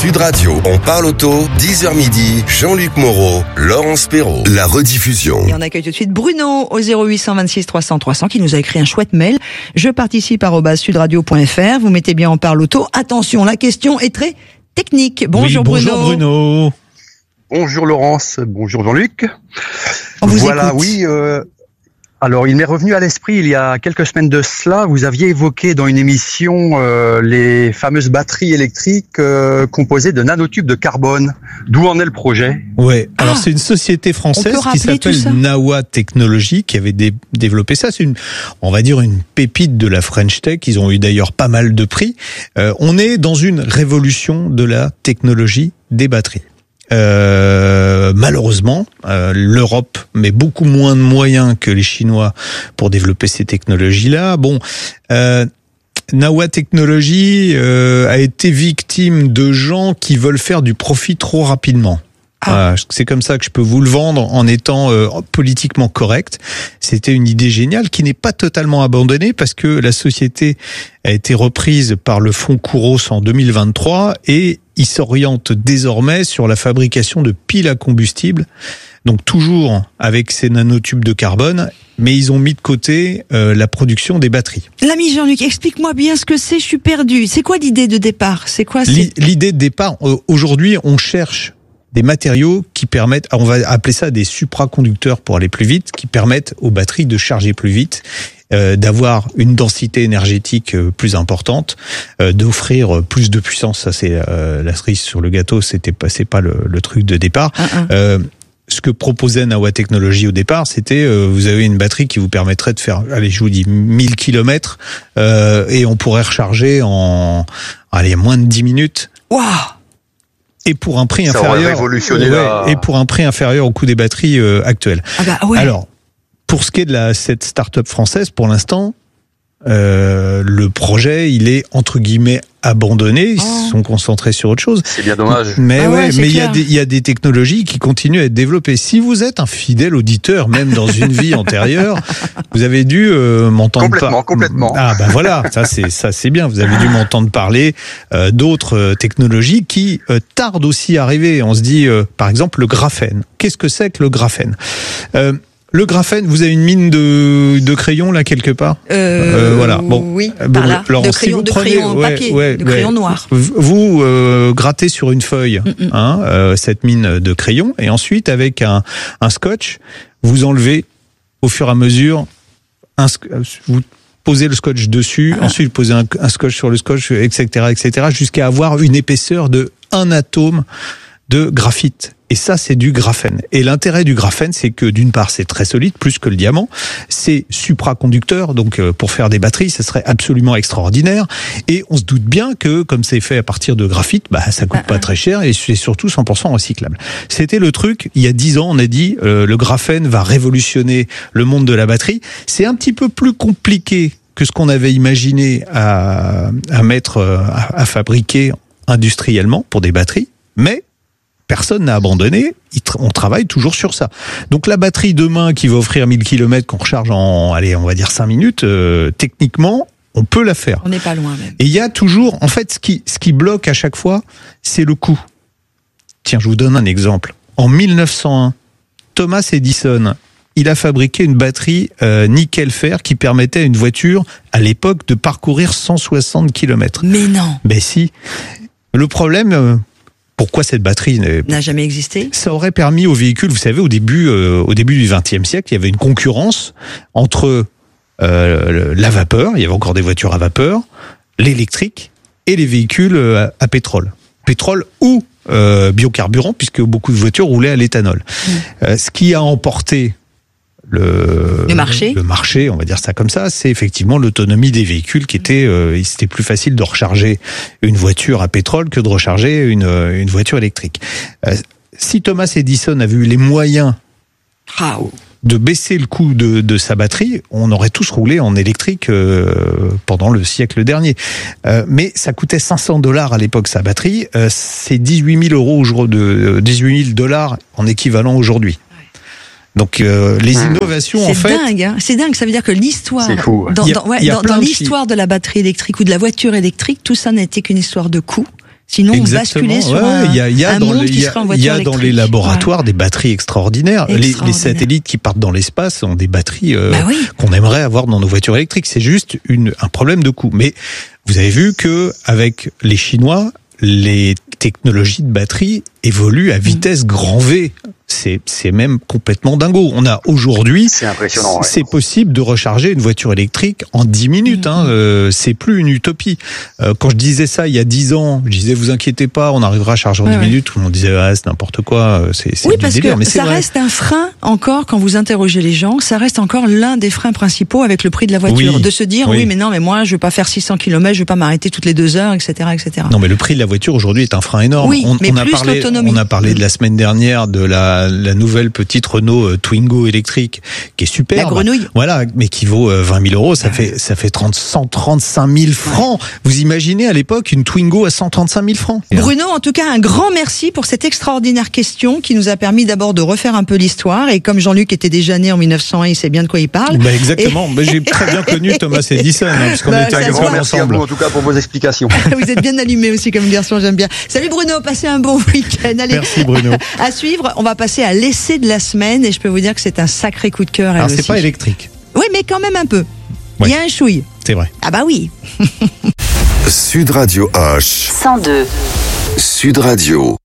Sud Radio, on parle auto, 10h midi, Jean-Luc Moreau, Laurence Perrault. La rediffusion. Et on accueille tout de suite Bruno au 0826 300 300 qui nous a écrit un chouette mail. Je participe @sudradio.fr. Vous mettez bien on parle auto. Attention, la question est très technique. Bonjour, oui, bonjour Bruno. Bonjour Laurence, bonjour Jean-Luc. On vous voilà, écoute. oui. Alors, il m'est revenu à l'esprit, il y a quelques semaines de cela, vous aviez évoqué dans une émission les fameuses batteries électriques composées de nanotubes de carbone. D'où en est le projet ? Ouais. Alors c'est une société française qui s'appelle Nawa Technologies qui avait développé ça. C'est on va dire une pépite de la French Tech. Ils ont eu d'ailleurs pas mal de prix. On est dans une révolution de la technologie des batteries. Malheureusement, l'Europe met beaucoup moins de moyens que les Chinois pour développer ces technologies-là. Bon, Nawa Technologies a été victime de gens qui veulent faire du profit trop rapidement. C'est comme ça que je peux vous le vendre en étant politiquement correct. C'était une idée géniale qui n'est pas totalement abandonnée parce que la société a été reprise par le fonds Kouros en 2023 et il s'oriente désormais sur la fabrication de piles à combustible. Donc toujours avec ces nanotubes de carbone, mais ils ont mis de côté la production des batteries. L'ami Jean-Luc, explique-moi bien ce que c'est, je suis perdu. C'est quoi l'idée de départ ? C'est quoi l'idée de départ, aujourd'hui on cherche des matériaux qui permettent, on va appeler ça des supraconducteurs pour aller plus vite, qui permettent aux batteries de charger plus vite, d'avoir une densité énergétique plus importante, d'offrir plus de puissance. Ça c'est la cerise sur le gâteau, c'est pas le truc de départ. Ce que proposait Nawa Technologies au départ, c'était vous avez une batterie qui vous permettrait de faire, allez, je vous dis 1000 km et on pourrait recharger en moins de 10 minutes. Waouh! Et pour un prix inférieur, et pour un prix inférieur au coût des batteries actuelles. Alors, pour ce qui est de cette start-up française, pour l'instant, le projet, il est entre guillemets abandonné. Ils se sont concentrés sur autre chose. C'est bien dommage. Mais il y a des technologies qui continuent à être développées. Si vous êtes un fidèle auditeur, même dans une vie antérieure, vous avez dû m'entendre parler. Complètement. Ah ben voilà, ça c'est bien. Vous avez dû m'entendre parler d'autres technologies qui tardent aussi à arriver. On se dit, par exemple, le graphène. Qu'est-ce que c'est que le graphène ? Le graphène, vous avez une mine de crayon là quelque part voilà. Bon, oui, par là. Laurence, de crayon papier, de crayon noir. Vous grattez sur une feuille cette mine de crayon et ensuite avec un scotch, vous enlevez au fur et à mesure vous posez le scotch dessus, ensuite vous posez un scotch sur le scotch, etc., jusqu'à avoir une épaisseur de 1 atome de graphite. Et ça, c'est du graphène. Et l'intérêt du graphène, c'est que d'une part, c'est très solide, plus que le diamant. C'est supraconducteur, donc pour faire des batteries, ça serait absolument extraordinaire. Et on se doute bien que, comme c'est fait à partir de graphite, ça coûte pas très cher et c'est surtout 100% recyclable. C'était le truc, il y a 10 ans, on a dit, le graphène va révolutionner le monde de la batterie. C'est un petit peu plus compliqué que ce qu'on avait imaginé à fabriquer industriellement pour des batteries, mais personne n'a abandonné, on travaille toujours sur ça. Donc la batterie demain qui va offrir 1000 km qu'on recharge en, on va dire 5 minutes, techniquement, on peut la faire. On n'est pas loin même. Et il y a toujours, en fait, ce qui bloque à chaque fois, c'est le coût. Tiens, je vous donne un exemple. En 1901, Thomas Edison, il a fabriqué une batterie nickel-fer qui permettait à une voiture, à l'époque, de parcourir 160 km. Mais non. Ben si. Le problème... Pourquoi cette batterie n'a jamais existé ? Ça aurait permis aux véhicules, vous savez, au début du XXe siècle, il y avait une concurrence entre la vapeur, il y avait encore des voitures à vapeur, l'électrique et les véhicules à pétrole. Pétrole ou biocarburant, puisque beaucoup de voitures roulaient à l'éthanol. Ce qui a emporté le marché, on va dire ça comme ça, c'est effectivement l'autonomie des véhicules qui était, c'était plus facile de recharger une voiture à pétrole que de recharger une voiture électrique. Si Thomas Edison avait eu les moyens de baisser le coût de sa batterie, on aurait tous roulé en électrique pendant le siècle dernier. Mais ça coûtait $500 à l'époque sa batterie, c'est 18 000 $, 18 000 $ en équivalent aujourd'hui. Donc les innovations, en fait, c'est dingue, hein. C'est dingue. Ça veut dire que l'histoire, c'est fou. dans l'histoire de la batterie électrique ou de la voiture électrique, tout ça n'était qu'une histoire de coût. Sinon, on Exactement. basculait sur un monde qui serait en voiture électrique. Dans les laboratoires des batteries extraordinaires. Les satellites qui partent dans l'espace ont des batteries qu'on aimerait avoir dans nos voitures électriques. C'est juste un problème de coût. Mais vous avez vu que avec les Chinois, les technologies de batterie évoluent à vitesse grand V. C'est même complètement dingo. On a aujourd'hui, c'est impressionnant. C'est possible de recharger une voiture électrique en 10 minutes. C'est plus une utopie. Quand je disais ça il y a 10 ans, je disais vous inquiétez pas, on arrivera à charger en 10 minutes. Tout le monde disait c'est n'importe quoi, c'est oui, du parce délire. que Mais c'est ça vrai. reste un frein encore quand vous interrogez les gens. Ça reste encore l'un des freins principaux avec le prix de la voiture, de se dire oui mais non mais moi je vais pas faire 600 km, je vais pas m'arrêter toutes les 2 heures, etc., etc. Non mais le prix de la voiture aujourd'hui est un frein énorme. Oui, mais plus l'autonomie. On a parlé de la semaine dernière de la nouvelle petite Renault Twingo électrique qui est super. La grenouille. Voilà, mais qui vaut 20 000 €. Ça fait 135 000 francs. Vous imaginez à l'époque une Twingo à 135 000 francs. Bruno, en tout cas, un grand merci pour cette extraordinaire question qui nous a permis d'abord de refaire un peu l'histoire. Et comme Jean-Luc était déjà né en 1901, il sait bien de quoi il parle. Exactement. J'ai très bien connu Thomas Edison, puisqu'on était à Grand merci ensemble. à vous en tout cas pour vos explications. Vous êtes bien allumé aussi comme garçon, j'aime bien. Salut Bruno, passez un bon week-end. Allez. Merci Bruno. À suivre, on va passer à l'essai de la semaine et je peux vous dire que c'est un sacré coup de cœur. Alors c'est pas électrique. Oui, mais quand même un peu. Ouais. Il y a un chouille. C'est vrai. Ah bah oui. Sud Radio H. 102. Sud Radio.